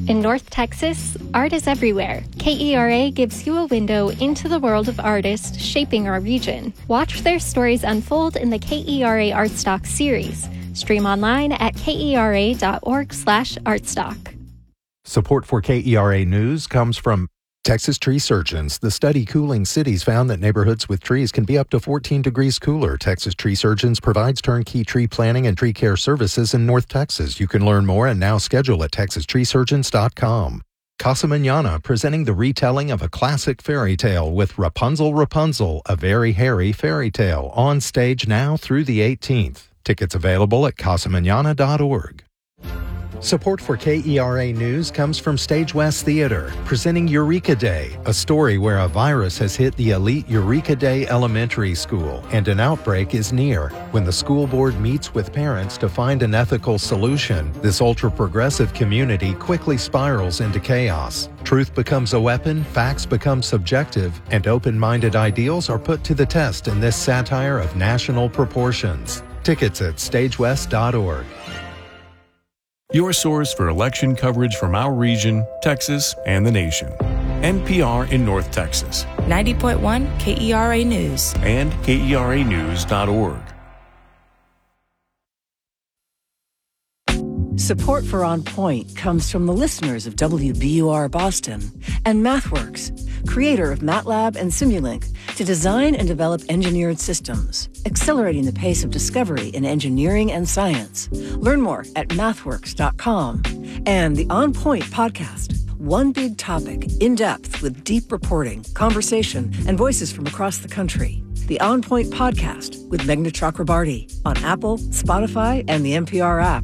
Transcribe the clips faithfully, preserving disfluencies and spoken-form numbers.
In North Texas, art is everywhere. K E R A gives you a window into the world of artists shaping our region. Watch their stories unfold in the K E R A Artstock series. Stream online at kera.org slash artstock. Support for K E R A News comes from Texas Tree Surgeons. The study Cooling Cities found that neighborhoods with trees can be up to fourteen degrees cooler. Texas Tree Surgeons provides turnkey tree planning and tree care services in North Texas. You can learn more and now schedule at texas tree surgeons dot com. Casa Manana presenting the retelling of a classic fairy tale with Rapunzel Rapunzel, a very hairy fairy tale, on stage now through the eighteenth. Tickets available at casa manana dot org. Support for K E R A News comes from Stage West Theater, presenting Eureka Day, a story where a virus has hit the elite Eureka Day Elementary School and an outbreak is near. When the school board meets with parents to find an ethical solution, this ultra-progressive community quickly spirals into chaos. Truth becomes a weapon, facts become subjective, and open-minded ideals are put to the test in this satire of national proportions. Tickets at stage west dot org. Your source for election coverage from our region, Texas, and the nation. N P R in North Texas. ninety point one K E R A News. And K E R A news dot org. Support for On Point comes from the listeners of W B U R Boston and MathWorks, creator of MATLAB and Simulink, to design and develop engineered systems, accelerating the pace of discovery in engineering and science. Learn more at mathworks dot com. And the On Point podcast, one big topic, in depth with deep reporting, conversation, and voices from across the country. The On Point podcast with Meghna Chakrabarty on Apple, Spotify, and the N P R app.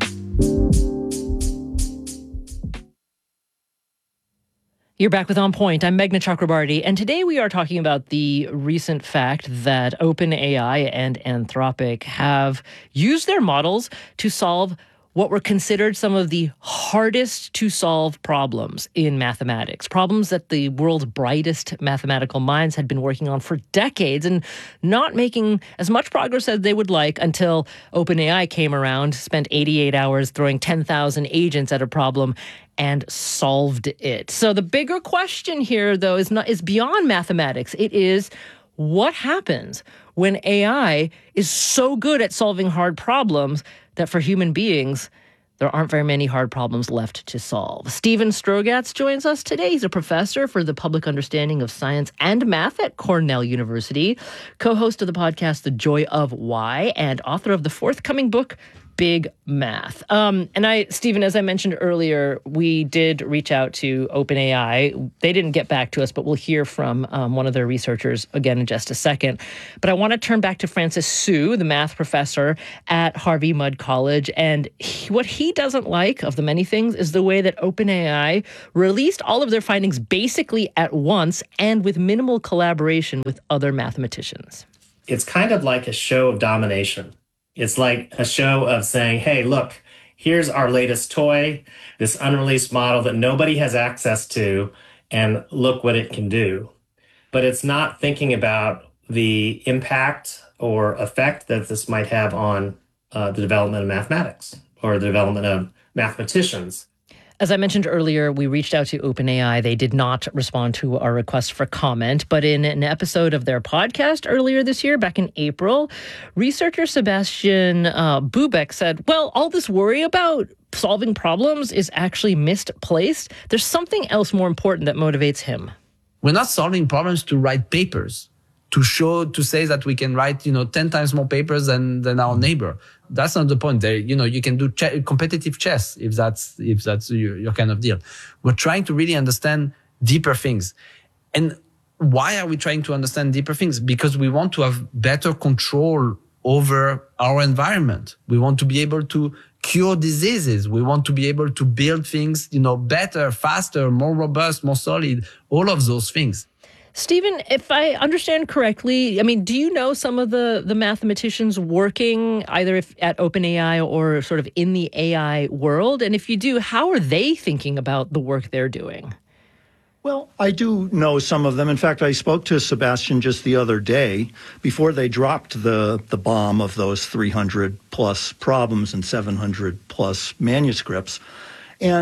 You're back with On Point. I'm Meghna Chakrabarty, and today we are talking about the recent fact that OpenAI and Anthropic have used their models to solve what were considered some of the hardest to solve problems in mathematics, problems that the world's brightest mathematical minds had been working on for decades and not making as much progress as they would like until OpenAI came around, spent eighty-eight hours throwing ten thousand agents at a problem and solved it. So the bigger question here, though, is not is beyond mathematics. It is, what happens when A I is so good at solving hard problems that for human beings, there aren't very many hard problems left to solve? Steven Strogatz joins us today. He's a professor for the public understanding of science and math at Cornell University, co-host of the podcast The Joy of Why, and author of the forthcoming book, Big Math. Um, and I, Steven, as I mentioned earlier, we did reach out to OpenAI. They didn't get back to us, but we'll hear from um, one of their researchers again in just a second. But I want to turn back to Francis Su, the math professor at Harvey Mudd College. And he, what he doesn't like of the many things is the way that OpenAI released all of their findings basically at once and with minimal collaboration with other mathematicians. It's kind of like a show of domination. It's like a show of saying, hey, look, here's our latest toy, this unreleased model that nobody has access to, and look what it can do. But it's not thinking about the impact or effect that this might have on uh, the development of mathematics or the development of mathematicians. As I mentioned earlier, we reached out to OpenAI. They did not respond to our request for comment. But in an episode of their podcast earlier this year, back in April, researcher Sebastian uh, Bubeck said, well, all this worry about solving problems is actually misplaced. There's something else more important that motivates him. We're not solving problems to write papers, to show, to say that we can write, you know, ten times more papers than, than our neighbor. That's not the point. There, you know, you can do ch- competitive chess if that's if that's your, your kind of deal. We're trying to really understand deeper things. And why are we trying to understand deeper things? Because we want to have better control over our environment. We want to be able to cure diseases. We want to be able to build things, you know, better, faster, more robust, more solid, all of those things. Steven, if I understand correctly, I mean, do you know some of the, the mathematicians working either if, at OpenAI or sort of in the A I world? And if you do, how are they thinking about the work they're doing? Well, I do know some of them. In fact, I spoke to Sebastian just the other day before they dropped the, the bomb of those three hundred plus problems and seven hundred plus manuscripts. And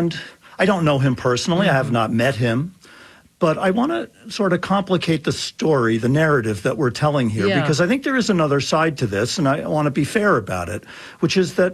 I don't know him personally. Mm-hmm. I have not met him. But I want to sort of complicate the story, the narrative that we're telling here, yeah. because I think there is another side to this, and I want to be fair about it, which is that,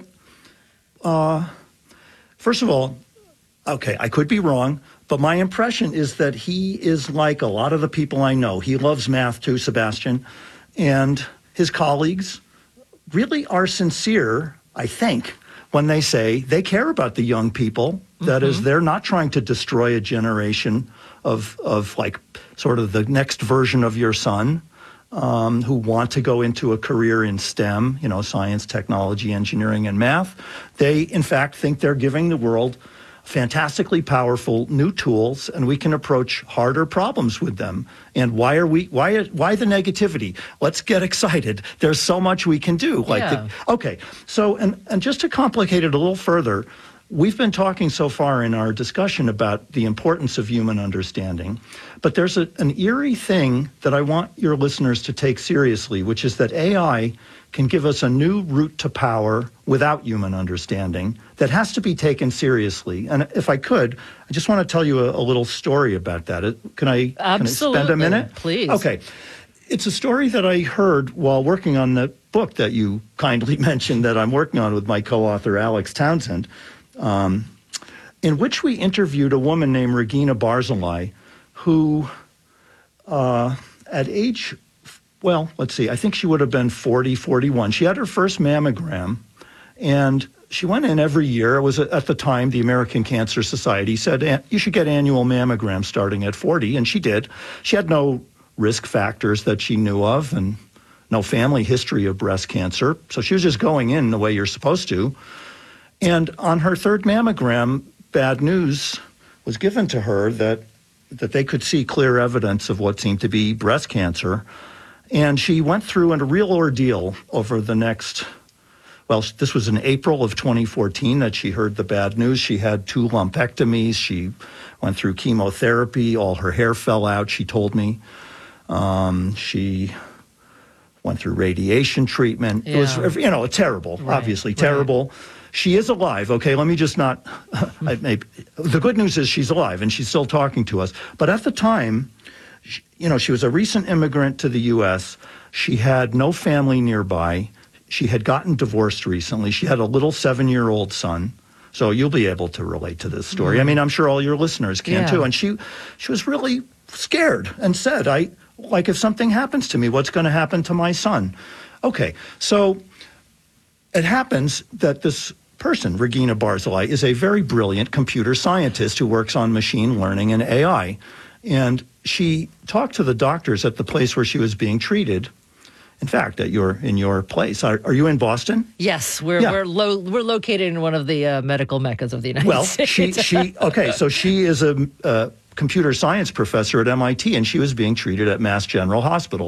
uh, first of all, okay, I could be wrong, but my impression is that he is like a lot of the people I know. He loves math too, Sebastian, and his colleagues really are sincere, I think, when they say they care about the young people. That mm-hmm. is, they're not trying to destroy a generation of, of like sort of the next version of your son um, who want to go into a career in STEM, you know, science, technology, engineering, and math. They, in fact, think they're giving the world fantastically powerful new tools, and we can approach harder problems with them. And why are we? Why? Why the negativity? Let's get excited. There's so much we can do. Like, yeah. the, okay, so and and just to complicate it a little further, we've been talking so far in our discussion about the importance of human understanding, but there's a, an eerie thing that I want your listeners to take seriously, which is that A I can give us a new route to power without human understanding that has to be taken seriously. And if I could, I just want to tell you a, a little story about that. Can I, Absolutely. can I spend a minute? Please. Okay. It's a story that I heard while working on the book that you kindly mentioned that I'm working on with my co-author, Alex Townsend, um, in which we interviewed a woman named Regina Barzilai, who uh, at age Well, let's see. I think she would have been forty, forty-one. She had her first mammogram, and she went in every year. It was at the time the American Cancer Society said you should get annual mammograms starting at forty, and she did. She had no risk factors that she knew of and no family history of breast cancer, so she was just going in the way you're supposed to. And on her third mammogram, bad news was given to her that that they could see clear evidence of what seemed to be breast cancer. And she went through a real ordeal over the next, well, this was in April of twenty fourteen that she heard the bad news. She had two lumpectomies. She went through chemotherapy. All her hair fell out, she told me. Um, she went through radiation treatment. Yeah. It was, you know, terrible, right, obviously terrible. Right. She is alive, okay? Let me just not, I, maybe, the good news is she's alive and she's still talking to us. But at the time, you know, she was a recent immigrant to the U S. She had no family nearby. She had gotten divorced recently. She had a little seven-year-old son. So you'll be able to relate to this story. Mm-hmm. I mean, I'm sure all your listeners can yeah. too. And she she was really scared and said, I like, if something happens to me, what's going to happen to my son? Okay, so it happens that this person, Regina Barzilai, is a very brilliant computer scientist who works on machine learning and A I. And she talked to the doctors at the place where she was being treated. In fact, at your in your place. Are, are you in Boston? Yes, we're yeah. we're lo- we're located in one of the uh, medical meccas of the United well, States. Well, she she okay, so she is a, a computer science professor at M I T, and she was being treated at Mass General Hospital.